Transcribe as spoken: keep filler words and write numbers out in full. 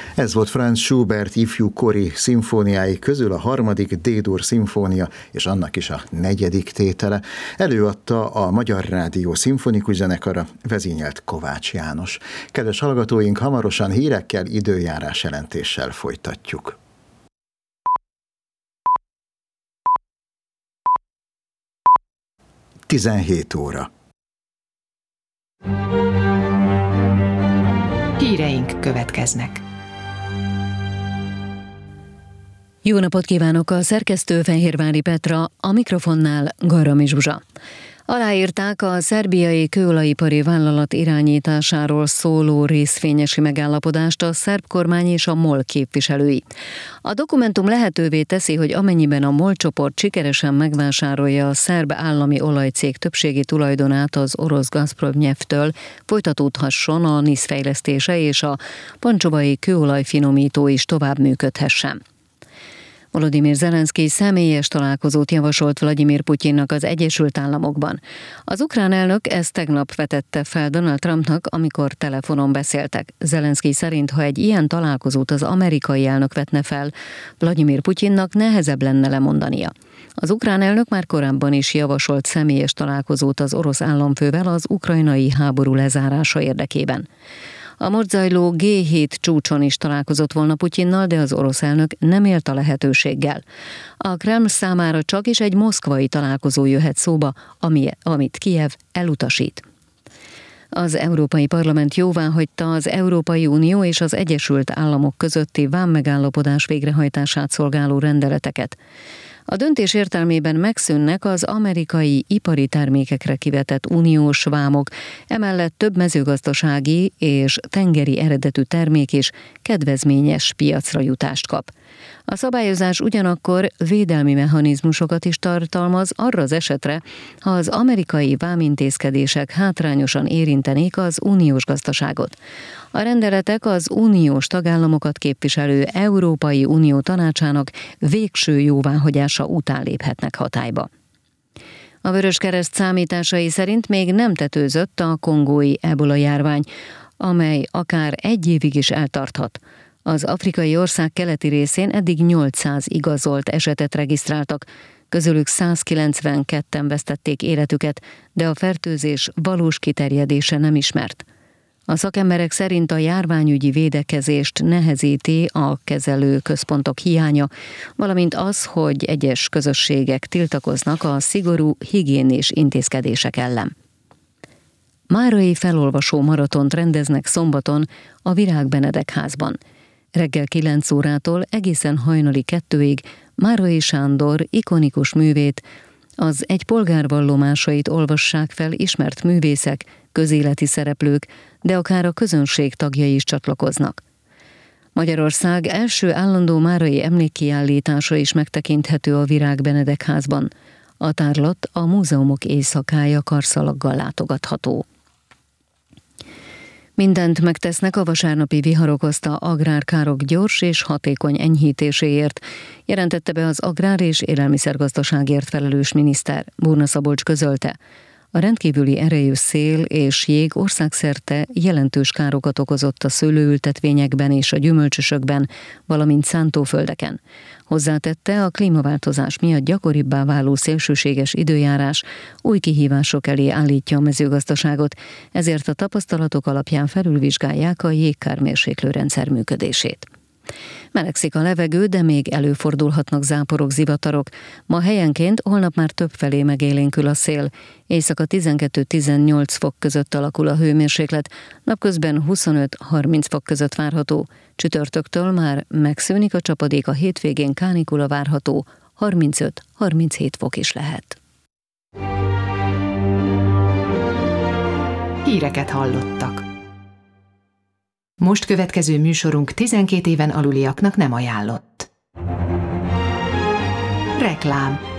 Ez volt Franz Schubert ifjúkori szimfóniái közül a harmadik D-dur szimfónia, és annak is a negyedik tétele. Előadta a Magyar Rádió Szimfonikus Zenekara, vezényelt Kovács János. Kedves hallgatóink, hamarosan hírekkel, időjárás jelentéssel folytatjuk. tizenhét óra. Híreink következnek. Jó napot kívánok, a szerkesztő Fehérvári Petra, a mikrofonnál Garami Zsuzsa. Aláírták a szerbiai kőolajipari vállalat irányításáról szóló részvényesi megállapodást a szerb kormány és a MOL képviselői. A dokumentum lehetővé teszi, hogy amennyiben a MOL csoport sikeresen megvásárolja a szerb állami olajcég többségi tulajdonát az orosz Gazpromnyeftől, folytatódhasson a NISZ fejlesztése és a pancsovai kőolajfinomító is tovább működhessen. Volodymyr Zelenszkij személyes találkozót javasolt Vladimir Putyinnak az Egyesült Államokban. Az ukrán elnök ezt tegnap vetette fel Donald Trumpnak, amikor telefonon beszéltek. Zelenszkij szerint, ha egy ilyen találkozót az amerikai elnök vetne fel, Vladimir Putyinnak nehezebb lenne lemondania. Az ukrán elnök már korábban is javasolt személyes találkozót az orosz államfővel az ukrajnai háború lezárása érdekében. A most zajló gé hét csúcson is találkozott volna Putyinnal, de az orosz elnök nem élt a lehetőséggel. A Kreml számára csak is egy moszkvai találkozó jöhet szóba, ami, amit Kijev elutasít. Az Európai Parlament jóváhagyta az Európai Unió és az Egyesült Államok közötti vámmegállapodás végrehajtását szolgáló rendeleteket. A döntés értelmében megszűnnek az amerikai ipari termékekre kivetett uniós vámok, emellett több mezőgazdasági és tengeri eredetű termék is kedvezményes piacra jutást kap. A szabályozás ugyanakkor védelmi mechanizmusokat is tartalmaz arra az esetre, ha az amerikai vámintézkedések hátrányosan érintenék az uniós gazdaságot. A rendeletek az uniós tagállamokat képviselő Európai Unió Tanácsának végső jóváhagyása után léphetnek hatályba. A Vöröskereszt számításai szerint még nem tetőzött a kongói ebola járvány, amely akár egy évig is eltarthat. Az afrikai ország keleti részén eddig nyolcszáz igazolt esetet regisztráltak, közülük százkilencvenketten vesztették életüket, de a fertőzés valós kiterjedése nem ismert. A szakemberek szerint a járványügyi védekezést nehezíti a kezelő központok hiánya, valamint az, hogy egyes közösségek tiltakoznak a szigorú higiénés intézkedések ellen. Márai felolvasó maratont rendeznek szombaton a Virág Benedek házban. Reggel kilenc órától egészen hajnali kettőig Márai Sándor ikonikus művét, az egy polgár vallomásait olvassák fel ismert művészek, közéleti szereplők, de akár a közönség tagjai is csatlakoznak. Magyarország első állandó márai emlékkiállítása is megtekinthető a Virág Benedek házban. A tárlat a Múzeumok éjszakája karszalaggal látogatható. Mindent megtesznek a vasárnapi vihar okozta agrárkárok gyors és hatékony enyhítéséért, jelentette be az Agrár- és Élelmiszergazdaságért felelős miniszter. Burna Szabolcs közölte. A rendkívüli erejű szél és jég országszerte jelentős károkat okozott a szőlőültetvényekben és a gyümölcsösökben, valamint szántóföldeken. Hozzátette, a klímaváltozás miatt gyakoribbá váló szélsőséges időjárás új kihívások elé állítja a mezőgazdaságot, ezért a tapasztalatok alapján felülvizsgálják a jégkármérséklő rendszer működését. Melegszik a levegő, de még előfordulhatnak záporok, zivatarok. Ma helyenként, holnap már többfelé megélénkül a szél. Éjszaka tizenkettő-tizennyolc fok között alakul a hőmérséklet, napközben huszonöt-harminc fok között várható. Csütörtöktől már megszűnik a csapadék, a hétvégén kánikula várható, harmincöt-harminchét fok is lehet. Híreket hallottak. Most következő műsorunk tizenkét éven aluliaknak nem ajánlott. Reklám.